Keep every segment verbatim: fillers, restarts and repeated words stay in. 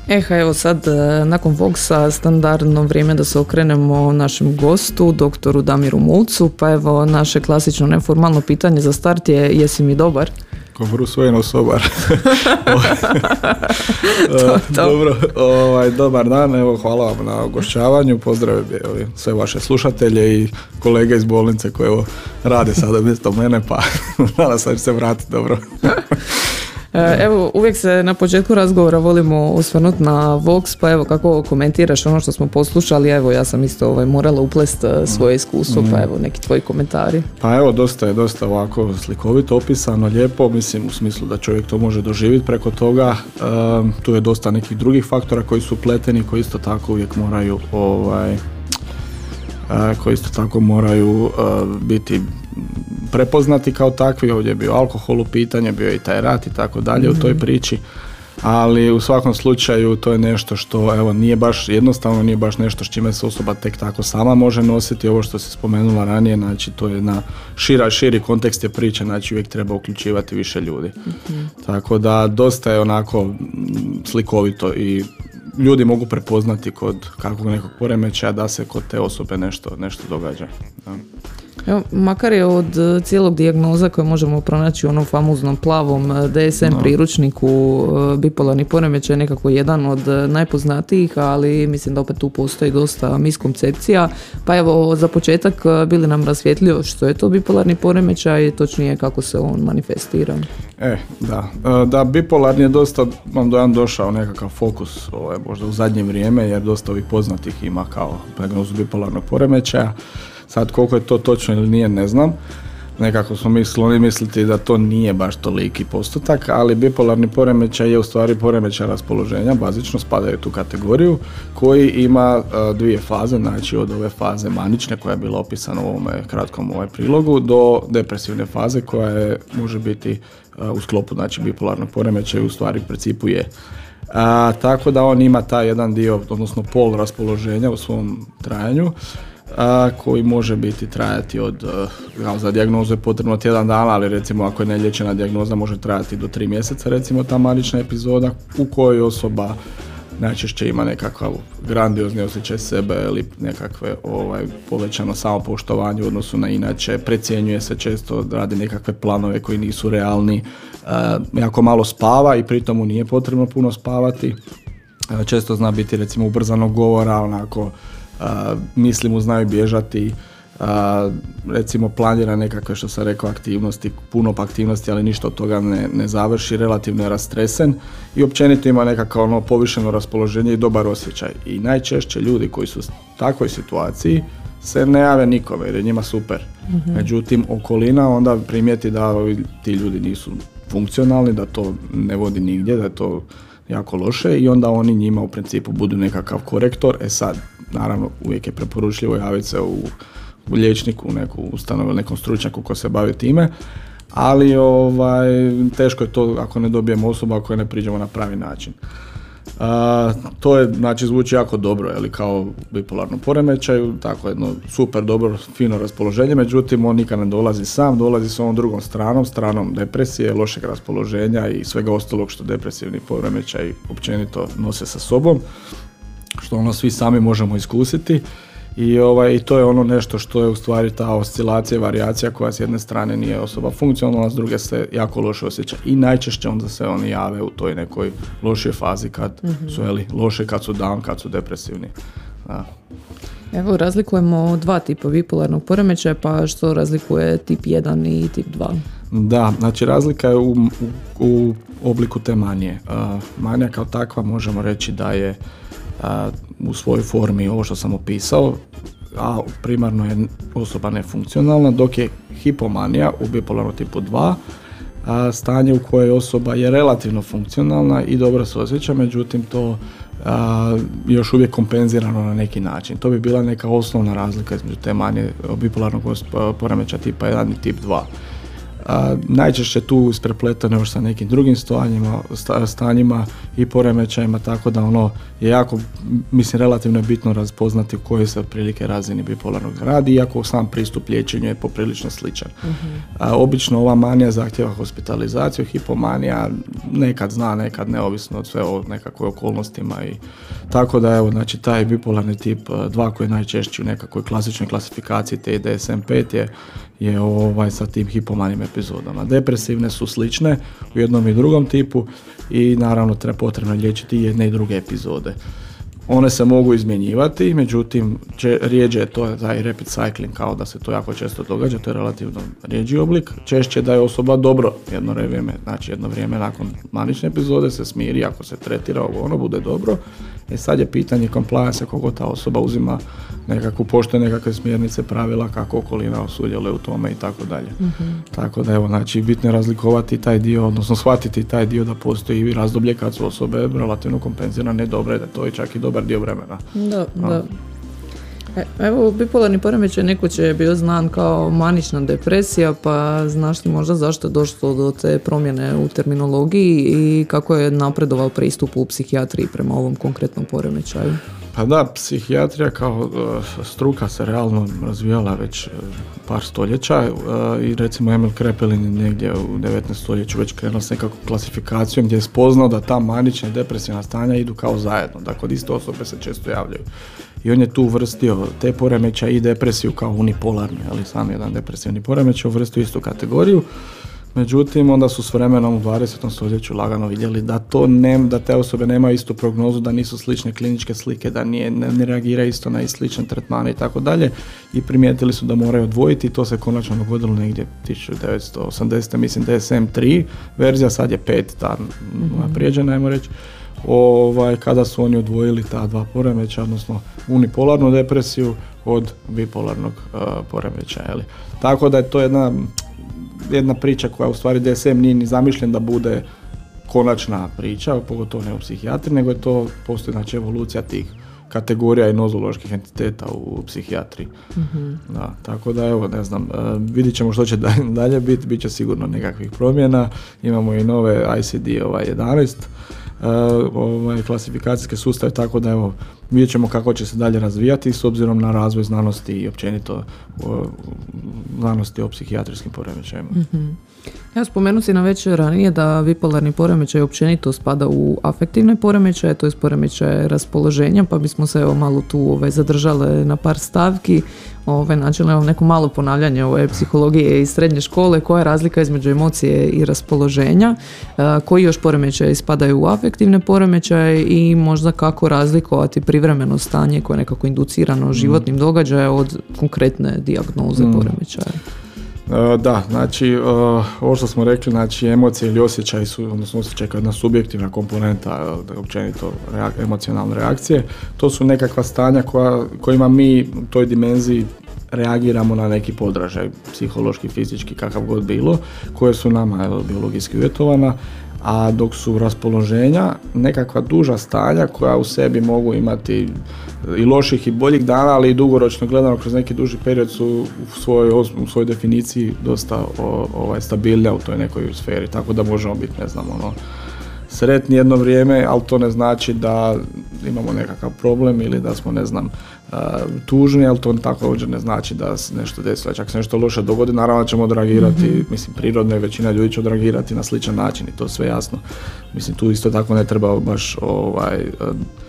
Eh, evo sad, nakon Voxa, standardno vrijeme da se okrenemo našem gostu, doktoru Damiru Mulcu, pa evo, naše klasično neformalno pitanje za start je, jesi mi dobar? Ko usvojeno sobar. to, to. Dobro, ovaj, dobar dan, evo, hvala vam na gošćavanju, pozdravim sve vaše slušatelje i kolege iz bolnice koje evo, rade sada mjesto mene, pa nadam se da će se vratiti dobro. Evo, uvijek se na početku razgovora volimo osvrnuti na Vox, pa evo, kako komentiraš ono što smo poslušali, evo, ja sam isto ovaj, morala uplest svoje iskustvo, mm. pa evo, neki tvoji komentari. Pa evo, dosta je, dosta ovako slikovito opisano, lijepo, mislim u smislu da čovjek to može doživjeti preko toga, um, tu je dosta nekih drugih faktora koji su upleteni, koji isto tako uvijek moraju, ovaj, uh, koji isto tako moraju uh, biti prepoznati kao takvi. Ovdje je bio alkohol u pitanju, bio je i taj rat i tako dalje mm-hmm. u toj priči, ali u svakom slučaju to je nešto što evo nije baš jednostavno, nije baš nešto s čime se osoba tek tako sama može nositi. Ovo što se spomenula ranije, znači to je na šira, širi kontekst je priče, znači uvijek treba uključivati više ljudi. Mm-hmm. Tako da dosta je onako slikovito i ljudi mogu prepoznati kod kakvog nekog poremećaja da se kod te osobe nešto, nešto događa. Da. Evo, makar je od cijelog dijagnoza koje možemo pronaći u onom famoznom plavom D S M no. priručniku bipolarni poremećaj je nekako jedan od najpoznatijih, ali mislim da opet tu postoji dosta miskoncepcija. Pa evo, za početak bi li nam rasvjetlio što je to bipolarni poremećaj i točnije kako se on manifestira? E, da. Da, bipolarni je dosta, vam dojam došao nekakav fokus ovaj, možda u zadnje vrijeme, jer dosta ovih poznatih ima kao dijagnozu bipolarnog poremećaja. Sad koliko je to točno ili nije, ne znam. Nekako smo mi skloni misliti da to nije baš toliki postotak, ali bipolarni poremećaj je u stvari poremećaj raspoloženja, bazično spadaju u tu kategoriju, koji ima uh, dvije faze, znači od ove faze manične koja je bila opisana u ovome kratkom ovaj prilogu, do depresivne faze koja je, može biti uh, u sklopu znači bipolarnog poremećaja i u stvari u principu je. A, tako da on ima taj jedan dio, odnosno pol raspoloženja u svom trajanju, A, koji može biti trajati od, uh, za dijagnozu je potrebno tjedan dana, ali recimo ako je neliječena dijagnoza može trajati do tri mjeseca, recimo ta manična epizoda u kojoj osoba najčešće ima nekakav grandiozni osjećaj sebe ili nekakve ovaj, povećano samopoštovanje u odnosu na inače, precjenjuje se često, radi nekakve planove koji nisu realni, uh, jako malo spava i pritom mu nije potrebno puno spavati, uh, često zna biti recimo ubrzanog govora, onako Uh, misli mu znaju bježati, uh, recimo planira nekakve, što sam rekao, aktivnosti, puno aktivnosti, ali ništa od toga ne, ne završi, relativno je rastresen i općenito ima nekakav ono povišeno raspoloženje i dobar osjećaj. I najčešće ljudi koji su u takvoj situaciji se ne jave nikome jer je njima super. Mm-hmm. Međutim, okolina onda primijeti da ti ljudi nisu funkcionalni, da to ne vodi nigdje, da je to jako loše i onda oni njima u principu budu nekakav korektor. E sad, naravno, uvijek je preporučljivo javiti se u, u liječniku, u neku ustanovu, nekom stručnjaku ko se bavi time, ali ovaj, teško je to ako ne dobijemo osobu, ako je ne priđemo na pravi način. Uh, to je, znači, zvuči jako dobro, ali kao bipolarno poremećaju, tako jedno super dobro, fino raspoloženje, međutim on nikad ne dolazi sam, dolazi s ovom drugom stranom, stranom depresije, lošeg raspoloženja i svega ostalog što depresivni poremećaj općenito nose sa sobom, što ono svi sami možemo iskusiti. I ovaj, to je ono nešto što je u stvari ta oscilacija, varijacija koja s jedne strane nije osoba funkcionalna, s druge se jako loše osjeća i najčešće onda se oni jave u toj nekoj lošoj fazi kad mm-hmm. su eli, loše, kad su down, kad su depresivni. Da. Evo, razlikujemo dva tipa bipolarnog poremećaja, pa što razlikuje tip jedan i tip dva? Da, znači razlika je u, u, u obliku te manije. Uh, manija kao takva možemo reći da je uh, u svojoj formi ovo što sam opisao, a primarno je osoba nefunkcionalna, dok je hipomanija u bipolarnom tipu dva a, stanje u kojoj osoba je relativno funkcionalna i dobro se osjeća, međutim to a, još uvijek kompenzirano na neki način. To bi bila neka osnovna razlika između te manije bipolarnog poremećaja tipa jedan i tip dva. A, najčešće tu isprepletano još sa nekim drugim stanjima, stanjima i poremećajima, tako da ono je jako, mislim, relativno je bitno razpoznati u kojoj se otprilike razini bipolarnog radi, iako sam pristup liječenju je poprilično sličan. Uh-huh. A, obično ova manija zahtjeva hospitalizaciju, hipomanija nekad zna, nekad neovisno od sve o nekakvoj okolnostima i tako da evo, znači taj bipolarni tip dva koji je najčešći u nekakvoj klasičnoj klasifikaciji te D S M pet je je ovaj sa tim hipomanijim epizodama. Depresivne su slične u jednom i drugom tipu i naravno treba potrebno liječiti jedne i druge epizode. One se mogu izmjenjivati, međutim če, rijeđe je to taj rapid cycling, kao da se to jako često događa, to je relativno rijeđi oblik. Češće da je osoba dobro jedno vrijeme, znači jedno vrijeme nakon manične epizode se smiri, ako se tretira ovo, ono bude dobro. E sad je pitanje compliance, koliko ta osoba uzima nekakvu poštuje nekakve smjernice, pravila, kako okolina sudjeluje u tome i tako dalje. Mm-hmm. Tako da evo, znači bitno je razlikovati taj dio, odnosno shvatiti taj dio da postoji i razdoblje kad su osobe relativno kompenzirane, dobre, da to je čak i dobar dio vremena. Da, no. da. E, evo, bipolarni poremećaj nekoć je bio znan kao manična depresija, pa znaš li možda zašto je došlo do te promjene u terminologiji i kako je napredovao pristup u psihijatriji prema ovom konkretnom poremećaju? Pa da, psihijatrija kao uh, struka se realno razvijala već uh, par stoljeća uh, i recimo Emil Kraepelin je negdje u devetnaestom stoljeću već krenuo s nekakvom klasifikacijom gdje je spoznao da ta manična i depresivna stanja idu kao zajedno, da kod iste osobe se često javljaju. I on je tu uvrstio te poremećaje i depresiju kao unipolarni, ali sam jedan depresivni poremećaj uvrstio istu kategoriju. Međutim, onda su s vremenom u dvadesetom stoljeću lagano vidjeli da to ne, da te osobe nemaju istu prognozu, da nisu slične kliničke slike, da nije, ne, ne reagira isto na slične tretmane i tako dalje i primijetili su da moraju odvojiti i to se konačno dogodilo negdje tisuću devetsto osamdesete mislim D S M tri verzija, sad je pet, ta naprijeđena, ajmo reći, ovaj, kada su oni odvojili ta dva poremeća, odnosno unipolarnu depresiju od bipolarnog uh, poremeća. Jeli. Tako da je to jedna jedna priča koja u stvari D S M nije ni zamišljen da bude konačna priča, pogotovo ne u psihijatriji, nego je to, postoji znači evolucija tih kategorija i nozoloških entiteta u psihijatriji. Mm-hmm. Da, tako da evo, ne znam, uh, vidit ćemo što će dalje biti, bit će sigurno nekakvih promjena, imamo i nove I C D ovaj, jedanaest, Uh, ovaj, klasifikacijske sustave, tako da evo, vidjet ćemo kako će se dalje razvijati s obzirom na razvoj znanosti i općenito uh, znanosti o psihijatrijskim poremećajima. Mm-hmm. Ja spomenu si na već ranije da bipolarni poremećaj općenito spada u afektivne poremećaje, to je poremećaje raspoloženja, pa bismo se evo malo tu ovaj, zadržale na par stavki. Ovaj, načelno evo neko malo ponavljanje ove psihologije iz srednje škole, koja je razlika između emocije i raspoloženja, a, koji još poremećaje spadaju u afektivne poremećaje i možda kako razlikovati privremeno stanje koje je nekako inducirano životnim mm. događajem od konkretne dijagnoze mm. poremećaja. Uh, da, znači uh, ovo što smo rekli, znači emocije ili osjećaj su, odnosno osjećaj kao jedna subjektivna komponenta, uh, općenito reak- emocionalne reakcije, to su nekakva stanja koja, kojima mi u toj dimenziji reagiramo na neki podražaj, psihološki, fizički, kakav god bilo, koje su nama evo, biologijski uvjetovana, a dok su raspoloženja nekakva duža stanja koja u sebi mogu imati i loših i boljih dana, ali i dugoročno gledano kroz neki duži period su u svojoj, u svojoj definiciji dosta o, ovaj, stabilne u toj nekoj sferi, tako da možemo biti, ne znam, ono, sretni jedno vrijeme, ali to ne znači da imamo nekakav problem ili da smo, ne znam, uh, tužni, ali to također ne znači da se nešto desilo. Čak se nešto loše dogodi, naravno ćemo odreagirati, mm-hmm. mislim, prirodno je većina ljudi će odreagirati na sličan način i to je sve jasno. Mislim, tu isto tako ne treba baš ovaj, uh,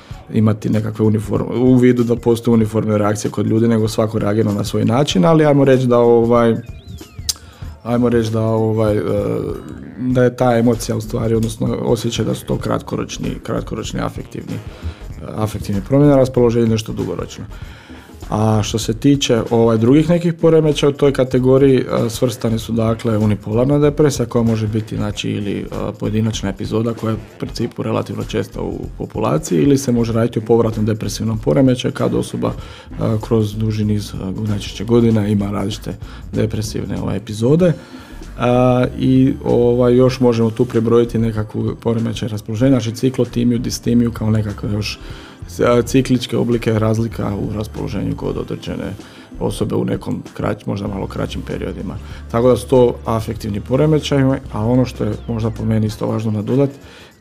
imati nekakve uniforme, u vidu da postoje uniformne reakcije kod ljudi, nego svako reagira na svoj način, ali ajmo reći da ovaj, ajmo reći da ovaj, da je ta emocija u stvari, odnosno osjećaj da su to kratkoročni, kratkoročni afektivni, afektivni promjena raspoloženja, nešto dugoročno. A što se tiče ovaj, drugih nekih poremećaja u toj kategoriji svrstani su dakle unipolarna depresija koja može biti znači ili pojedinačna epizoda koja je u principu relativno česta u populaciji ili se može raditi o povratnom depresivnom poremećaju kad osoba kroz duži niz najčešće godina ima različite depresivne ovaj, epizode. A, i ovaj, još možemo tu prebrojiti nekakvu poremećaj raspoloženja, znači ciklotimiju, distimiju kao nekakve još cikličke oblike razlika u raspoloženju kod određene osobe u nekom krać, možda malo kraćim periodima. Tako da su to afektivni poremećaji, a ono što je možda po meni isto važno nadodati,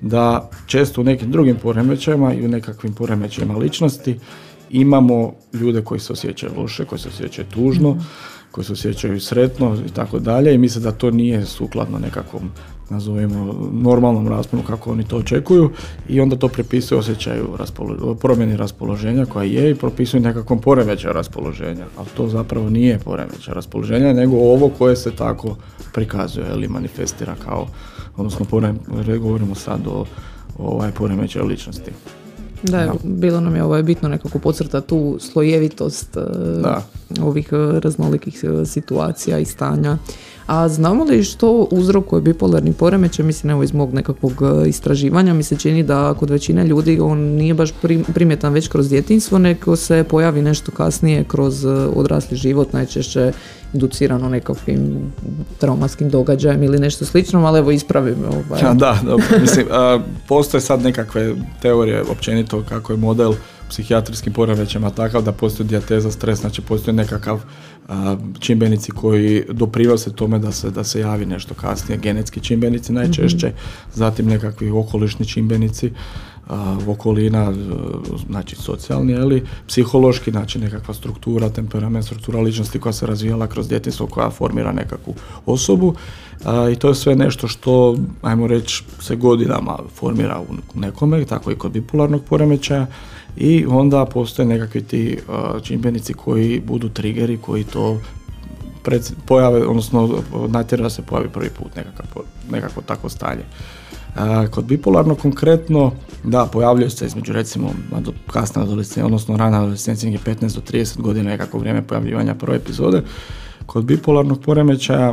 da često u nekim drugim poremećajima i u nekakvim poremećajima ličnosti imamo ljude koji se osjećaju loše, koji se osjećaju tužno, mm-hmm. koji se osjećaju sretno i tako dalje i mislim da to nije sukladno nekakvom, nazovimo, normalnom rasponu kako oni to očekuju i onda to prepisuju osjećaju raspolo- promjeni raspoloženja koja je i propisuju nekakvom poremećaju raspoloženja, ali to zapravo nije poremećaj raspoloženja, nego ovo koje se tako prikazuje ili manifestira kao, odnosno porem- govorimo sad o ovaj poremećaju ličnosti. Da, da, bilo nam je ovo bitno nekako podcrtati tu slojevitost da. ovih raznolikih situacija i stanja. A znamo li što uzrokuje bipolarni poremećaj? Mislim, evo iz mog nekakvog istraživanja mi se čini da kod većine ljudi on nije baš primjetan već kroz djetinjstvo, nego se pojavi nešto kasnije kroz odrasli život, najčešće inducirano nekakvim traumatskim događajem ili nešto slično, ali evo ispravim. Ovaj. Ja, da, dobro. Mislim, a, postoje sad nekakve teorije općenito kako je model psihijatrijskim poremećajima takav da postoji dijateza, stres, znači postoji nekakav a, čimbenici koji doprinose tome da se, da se javi nešto kasnije, genetski čimbenici najčešće, mm-hmm. zatim nekakvi okolišni čimbenici, a, okolina, znači socijalni, ali psihološki, znači nekakva struktura, temperament, struktura ličnosti koja se razvijala kroz djetinjstvo, koja formira nekakvu osobu a, i to je sve nešto što, ajmo reći, se godinama formira u nekome, tako i kod bipolarnog poremećaja. I onda postoje nekakvi ti uh, čimbenici koji budu triggeri, koji to pred, pojave, odnosno natjera da se pojavi prvi put nekakav, nekako takvo stanje. Uh, kod bipolarnog konkretno, da, pojavljaju se između recimo kasna adolescencija, odnosno rana adolescencija, petnaest do trideset godina nekako vrijeme pojavljivanja prve epizode. Kod bipolarnog poremećaja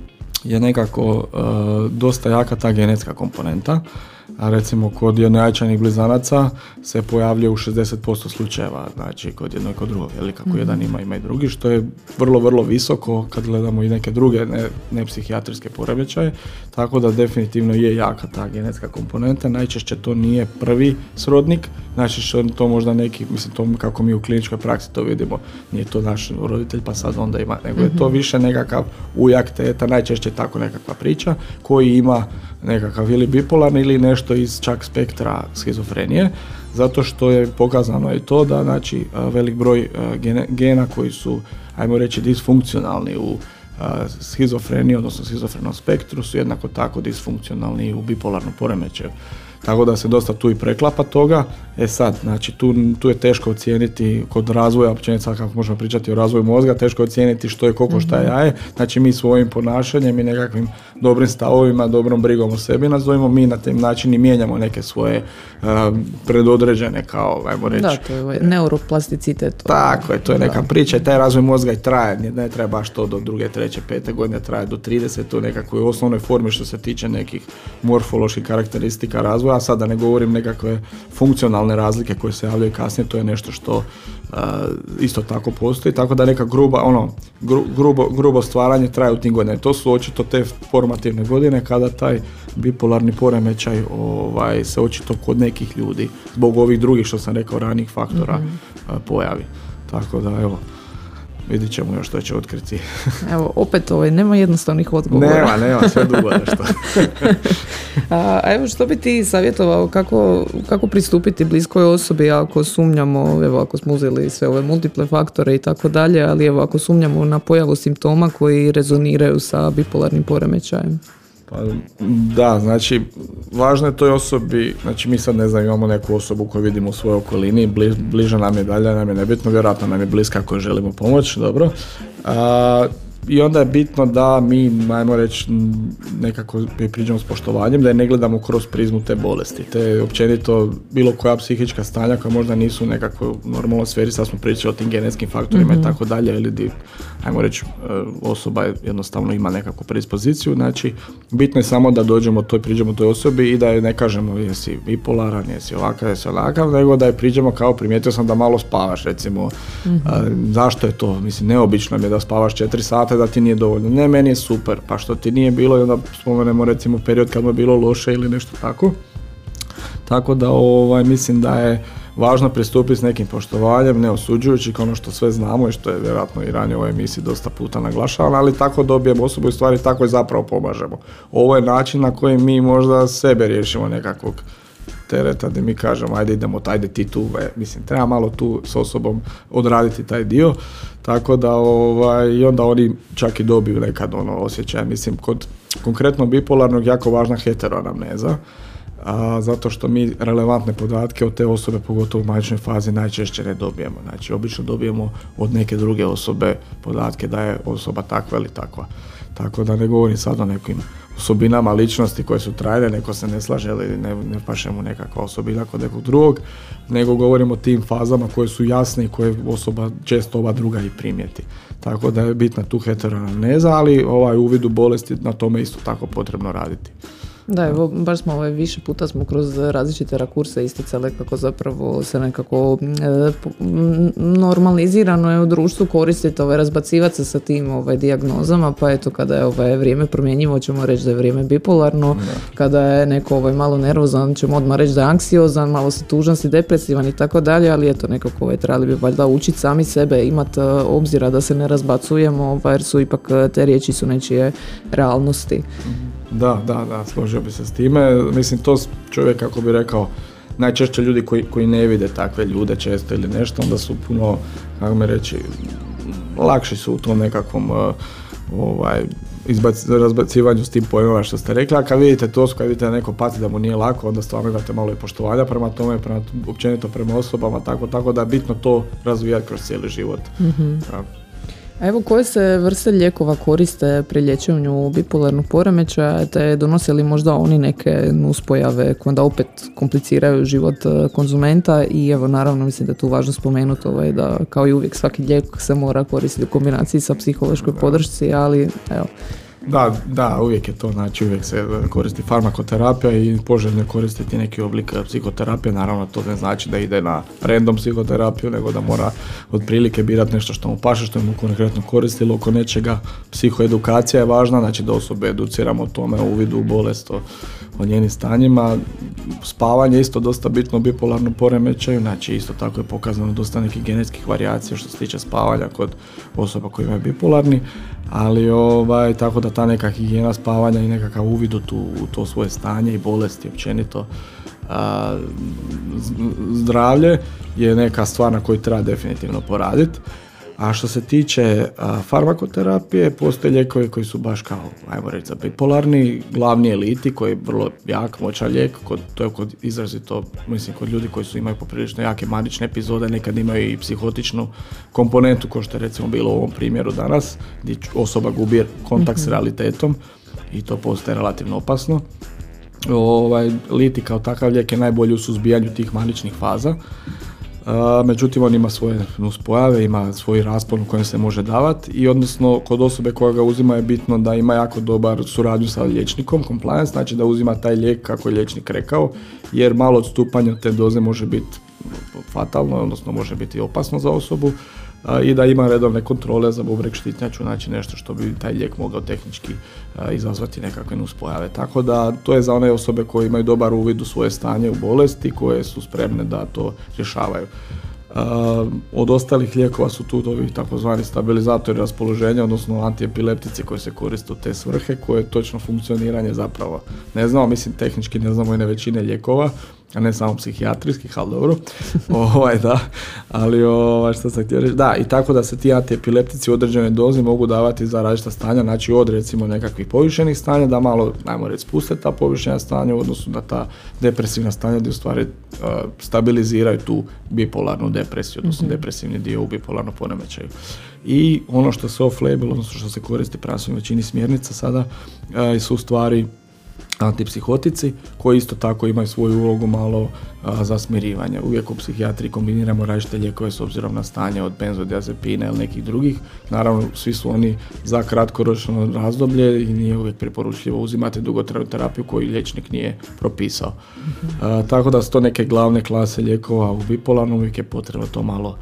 je nekako uh, dosta jaka ta genetska komponenta. A recimo kod jednojačanih blizanaca se pojavljuje u šezdeset posto slučajeva, znači kod jednog i kod drugog, ili kako mm-hmm. jedan ima, ima i drugi, što je vrlo, vrlo visoko kad gledamo i neke druge ne, ne psihijatrijske poremećaje, tako da definitivno je jaka ta genetska komponenta, najčešće to nije prvi srodnik, znači što to možda neki, mislim to kako mi u kliničkoj praksi to vidimo, nije to naš roditelj pa sad onda ima, nego mm-hmm. je to više nekakav ujak, teta, najčešće tako nekakva priča koji ima nekakav ili bipolarni ili nešto iz čak spektra schizofrenije, zato što je pokazano i to da znači velik broj gena, gena koji su, ajmo reći, disfunkcionalni u schizofreniji, odnosno schizofrenom spektru su jednako tako disfunkcionalni u bipolarnom poremećaju. Tako da se dosta tu i preklapa toga. E sad, znači tu, tu je teško ocijeniti kod razvoja, općenito sad kako možemo pričati o razvoju mozga, teško ocijeniti što je koliko, šta je jaje. Znači mi svojim ponašanjem i nekakvim dobrim stavovima, dobrom brigom o sebi nazovimo, mi na taj način i mijenjamo neke svoje uh, predodređene kao, ajmo reći. Da, to je neuroplasticitet. Tako je, to je neka da. priča i taj razvoj mozga i traje, ne treba baš to do druge, treće, pete godine, traje do trideset, to je nekakvoj osnovnoj formi što se tiče nekih morfoloških karakteristika razvoja, a sad da ne govorim nekakve funkcionalne razlike koje se javljaju kasnije, to je nešto što uh, isto tako postoji, tako da neka gruba, ono, gru, grubo, grubo stvaranje traje u tim godinama. To su očito te formativne godine kada taj bipolarni poremećaj ovaj, se očito kod nekih ljudi zbog ovih drugih što sam rekao ranijih faktora mm-hmm. uh, pojavi. Tako da evo, vidit ćemo još što će otkriti. Evo, opet ovaj, nema jednostavnih odgovora. Nema, nema, sve dugo nešto. A evo, što bi ti savjetovao, kako, kako pristupiti bliskoj osobi ako sumnjamo, evo ako smo uzeli sve ove multiple faktore i tako dalje, ali evo ako sumnjamo na pojavu simptoma koji rezoniraju sa bipolarnim poremećajem? Pa, da, znači, važno je toj osobi, znači mi sad ne znam, imamo neku osobu koju vidimo u svojoj okolini, bliž, bliža nam je, dalje nam je nebitno, vjerojatno nam je bliska koju želimo pomoći, dobro. A, i onda je bitno da mi, ajmo reći, nekako priđemo s poštovanjem, da je ne gledamo kroz prizmu te bolesti, te općenito bilo koja psihička stanja koja možda nisu nekako u normalnoj sferi, sad smo pričali o tim genetskim faktorima mm-hmm. i tako dalje, ili di, ajmo reći, osoba jednostavno ima nekakvu predispoziciju, znači bitno je samo da dođemo toj, priđemo toj osobi i da je ne kažemo jesi bipolaran, jesi ovakav, jesi onakav, nego da je priđemo kao primijetio sam da malo spavaš, recimo, mm-hmm. a, zašto je to, mislim, neobično mi je da spavaš četiri sata, smatra da ti nije dovoljno. Ne, meni je super, pa što ti nije bilo i onda spomenemo recimo period kad mu je bilo loše ili nešto tako. Tako da ovaj, mislim da je važno pristupiti s nekim poštovanjem, ne osuđujući kao ono što sve znamo i što je vjerojatno i ranije u ovoj emisiji dosta puta naglašavano, ali tako dobijemo osobu i stvari tako i zapravo pomažemo. Ovo je način na koji mi možda sebe riješimo nekakvog tereta gdje mi kažemo ajde idemo, ajde ti tu, e, mislim treba malo tu s osobom odraditi taj dio, tako da ovaj, i onda oni čak i dobiju nekad ono osjećaj, mislim kod konkretno bipolarnog jako važna heteroanamneza, a, zato što mi relevantne podatke od te osobe, pogotovo u majčinoj fazi, najčešće ne dobijemo. Znači, obično dobijemo od neke druge osobe podatke da je osoba takva ili takva. Tako da ne govorim sad o nekim osobinama ličnosti koje su trajne, neko se ne slaže ili ne, ne paše mu nekakva osobina kod nekog drugog, nego govorimo o tim fazama koje su jasne i koje osoba često ova druga i primijeti. Tako da je bitna tu heteroanamneza, ali ovaj uvid u bolesti na tome isto tako potrebno raditi. Da, evo, baš smo ovaj, više puta smo kroz različite rakurse isticali kako zapravo se nekako e, normalizirano je u društvu koristiti, ovaj, razbacivati se sa tim ovaj, dijagnozama, pa eto kada je ovaj, vrijeme promjenjivo ćemo reći da je vrijeme bipolarno, da. Kada je neko ovaj, malo nervozan ćemo odmah reći da je anksiozan, malo si tužan, si depresivan i tako dalje, ali eto nekako ovaj, trebali bi valjda učiti sami sebe, imati uh, obzira da se ne razbacujemo, ovaj, jer su ipak te riječi su nečije realnosti. Da, da, da, složio bi se s time. Mislim, to čovjek, kako bi rekao, najčešće ljudi koji, koji ne vide takve ljude često ili nešto, onda su puno, kako mi reći, lakši su u tom nekakvom uh, ovaj, izbac, razbacivanju s tim pojmova što ste rekli, a kad vidite to, kad vidite da neko pati da mu nije lako, onda stvarno imate malo i poštovanja prema tome, prema, općenito prema osobama, tako, tako da je bitno to razvijati kroz cijeli život. Mm-hmm. A evo, koje se vrste lijekova koriste pri liječenju bipolarnog poremećaja, te donose li možda oni neke nuspojave koje onda opet kompliciraju život konzumenta i evo naravno mislim da je tu važno spomenuti ovaj, da kao i uvijek svaki lijek se mora koristiti u kombinaciji sa psihološkoj podršci, ali evo. Da, da, uvijek je to, znači uvijek se koristi farmakoterapija i poželjno koristiti neki oblik psihoterapije, naravno to ne znači da ide na random psihoterapiju, nego da mora otprilike birati nešto što mu paše, što mu konkretno koristilo oko nečega. Psihoedukacija je važna, znači da osobe educiramo o tome, o uvidu u bolest, o, o njenim stanjima. Spavanje je isto dosta bitno u bipolarnom poremećaju, znači isto tako je pokazano dosta nekih genetskih varijacija što se tiče spavanja kod osoba koji imaju bipolarni, ali ovaj, tako da ta neka higijena spavanja i nekakav uvid u, tu, u to svoje stanje i bolesti općenito, a, zdravlje je neka stvar na koju treba definitivno poraditi. A što se tiče a, farmakoterapije, postoje lijekovi koji su baš kao, ajmo reći, za bipolarni, glavni je liti koji je vrlo jak, moćan lijek, kod, to je kod izrazito, mislim, kod ljudi koji su imaju poprilično jake manične epizode, nekad imaju i psihotičnu komponentu, kao što je recimo bilo u ovom primjeru danas, gdje osoba gubi kontakt mm-hmm. s realitetom i to postaje relativno opasno. Ovaj, liti kao takav lijek je najbolji u suzbijanju tih maničnih faza. Uh, međutim on ima svoje nuspojave, ima svoj raspon u kojem se može davati i odnosno kod osobe koja ga uzima je bitno da ima jako dobar suradnju sa liječnikom, compliance, znači da uzima taj lijek kako je liječnik rekao, jer malo odstupanje od te doze može biti fatalno, odnosno može biti opasno za osobu, uh, i da ima redovne kontrole za bubreg, štitnjaču, znači nešto što bi taj lijek mogao tehnički uh, izazvati nekakve nuspojave. Tako da to je za one osobe koje imaju dobar uvid u svoje stanje u bolesti, koje su spremne da to rješavaju. Uh, od ostalih lijekova su tu ovi takozvani stabilizatori raspoloženja, odnosno antiepileptici koji se koriste u te svrhe, koje točno funkcioniranje zapravo ne znamo, mislim tehnički ne znamo i ne većine lijekova, a ne samo psihijatrijskih, ali dobro, ovaj, da, ali ovaj, što sam htio reći, da, i tako da se ti antiepileptici u određenoj dozi mogu davati za različita stanja, znači od recimo nekakvih povišenih stanja, da malo, najmo reći, spuste ta povišenja stanja u odnosu na ta depresivna stanja gdje u stvari uh, stabiliziraju tu bipolarnu depresiju, odnosno mm-hmm. depresivni dio u bipolarnom poremećaju. I ono što se off-label, odnosno što se koristi prema većini smjernica sada, uh, su u stvari antipsihotici koji isto tako imaju svoju ulogu malo a, za smirivanje. Uvijek u psihijatriji kombiniramo različite lijekove s obzirom na stanje od benzodiazepina ili nekih drugih. Naravno, svi su oni za kratkoročno razdoblje i nije uvijek preporučljivo uzimati dugotrajnu terapiju koju liječnik nije propisao. Mm-hmm. A, tako da su to neke glavne klase lijekova u bipolarnom, uvijek je potrebno to malo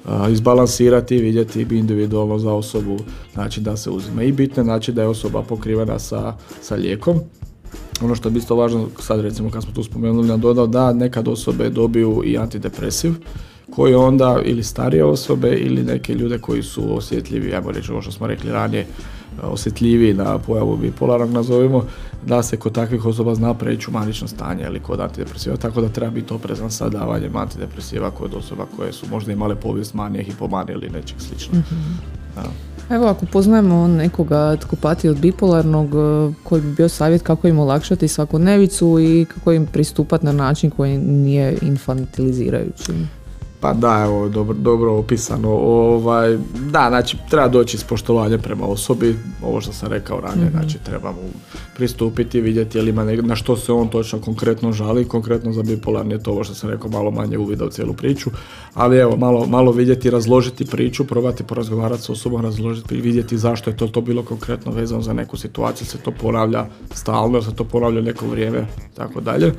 uh, izbalansirati, vidjeti individualno za osobu, znači da se uzima. I bitno znači da je osoba pokrivena sa, sa lijekom. Ono što je isto važno, sad recimo kad smo tu spomenuli, nam dodao da nekad osobe dobiju i antidepresiv, koji onda ili starije osobe ili neke ljude koji su osjetljivi, ajmo reći ovo što smo rekli ranije, osjetljiviji na pojavu bipolarnog, nazovimo, da se kod takvih osoba zna preći u manično stanje ili kod antidepresiva, tako da treba biti oprezan sa davanjem antidepresiva kod osoba koje su možda imale povijest manije, hipomanije ili nečeg slično. Mm-hmm. Da. Evo, ako poznajemo nekoga tko pati od bipolarnog, koji bi bio savjet kako im olakšati svakodnevicu i kako im pristupati na način koji nije infantilizirajući? Pa da, evo, dobro, dobro opisano. Ovaj, da, znači, treba doći s poštovanjem prema osobi, ovo što sam rekao ranije, mm-hmm. znači, treba mu pristupiti, vidjeti je li ima ne, na što se on točno konkretno žali, konkretno za bipolarni je to ovo što sam rekao, malo manje uvida u cijelu priču, ali evo, malo, malo vidjeti, razložiti priču, probati porazgovarati s osobom, razložiti, vidjeti zašto je to, to bilo konkretno vezano za neku situaciju, se to ponavlja stalno, se to ponavlja neko vrijeme, tako dalje.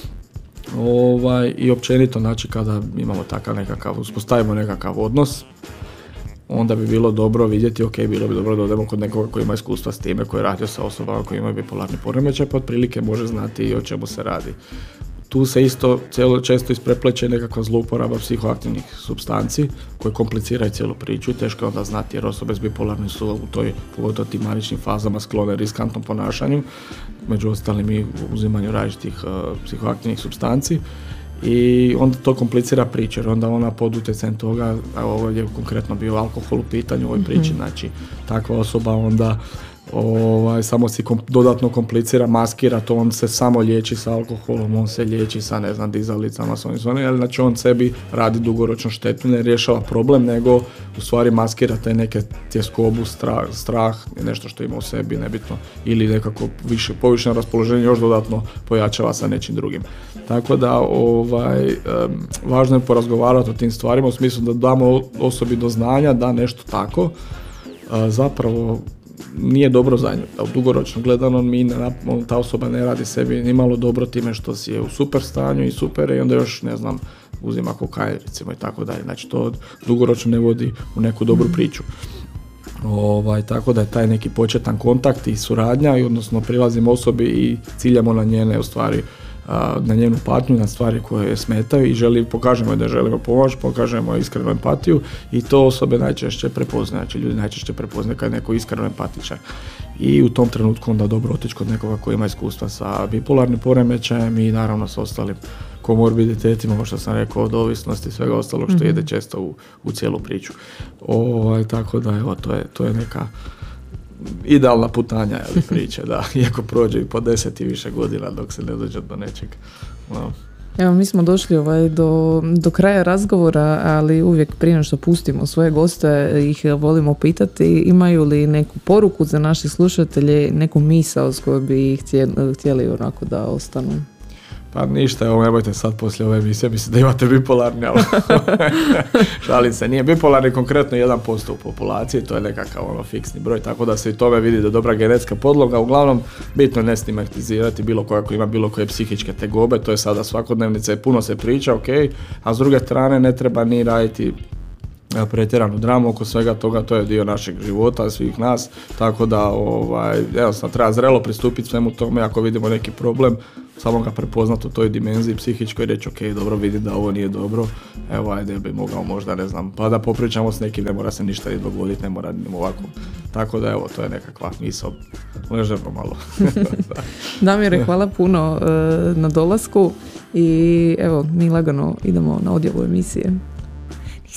Ovaj, i općenito, znači kada imamo takav nekakav, uspostavimo nekakav odnos, onda bi bilo dobro vidjeti, ok, bilo bi dobro da odemo kod nekoga koji ima iskustva s time, koji je radio sa osobama koji imaju bipolarni poremećaj, pa otprilike može znati i o čemu se radi. Tu se isto cijelo često isprepleće nekakva zlouporaba psihoaktivnih supstanci koje kompliciraju cijelu priču i teško je onda znati jer osobe s bipolarnim su u toj, pogotovo tim maničnim fazama sklone riskantnom ponašanju, među ostalim i uzimanju različitih uh, psihoaktivnih supstanci i onda to komplicira priču jer onda ona pod utjecajem toga, evo ovo je konkretno bio alkohol u pitanju u ovoj priči, mm-hmm. znači takva osoba onda Ovaj, samo si kom, dodatno komplicira, maskira to, on se samo liječi sa alkoholom, on se liječi sa, ne znam, dizalicama, s ovim svojim, ali znači on sebi radi dugoročno štetu, ne rješava problem, nego u stvari maskira te neke tjeskobu, strah, strah, nešto što ima u sebi, nebitno, ili nekako više, povišeno raspoloženje još dodatno pojačava sa nečim drugim. Tako da, ovaj, um, važno je porazgovarati o tim stvarima, u smislu da damo osobi do znanja da nešto tako, uh, zapravo nije dobro za nju. Dugoročno gledano mi ne, ta osoba ne radi sebi ni malo dobro time što si je u super stanju i super i onda još ne znam uzima kokain recimo i tako dalje. Znači to dugoročno ne vodi u neku dobru priču. Ovaj, tako da je taj neki početan kontakt i suradnja i odnosno prilazimo osobi i ciljamo na njene u stvari na njenu patnju, na stvari koje smetaju i želi, pokažemo da želimo pomoć, pokažemo iskrenu empatiju i to osobe najčešće prepoznaju, znači ljudi najčešće prepoznaju kad je neko iskreno empatičan. I u tom trenutku onda dobro otići kod nekoga koji ima iskustva sa bipolarnim poremećajem i naravno sa ostalim komorbiditetima, ovo što sam rekao, od ovisnosti i svega ostalog što mm-hmm. jede često u, u cijelu priču. Ovaj, tako da evo, to je, to je neka idealna putanja ili priče, da, iako prođe i po deset i više godina dok se ne dođe do nečeg. No. Evo, mi smo došli ovaj, do, do kraja razgovora, ali uvijek prije nego što pustimo svoje goste, ih volimo pitati imaju li neku poruku za naše slušatelje, neku misao s kojoj bi htjeli, htjeli onako da ostanu. Pa ništa, evo nemojte sad poslije ove emisije, mislim da imate bipolarni, ali šalim se, nije bipolarni konkretno jedan posto u populaciji, to je nekakav ono fiksni broj, tako da se i tome vidi da je dobra genetska podloga, uglavnom bitno ne stigmatizirati bilo koja ko ima bilo koje psihičke tegobe, to je sada svakodnevnica i puno se priča, ok, a s druge strane ne treba ni raditi pretjeranu dramu oko svega toga, to je dio našeg života, svih nas, tako da ovaj, evo sad treba zrelo pristupiti svemu tome, ako vidimo neki problem, samo ga prepoznati u toj dimenziji psihičkoj i reći ok, dobro, vidim da ovo nije dobro, evo ajde bi mogao možda, ne znam, pa da popričamo s nekim, ne mora se ništa ni dogoditi, ne mora ni ovako, tako da evo, to je nekakva misao, ležemo malo. Damire, hvala puno uh, na dolasku i evo, mi lagano idemo na odjavu emisije.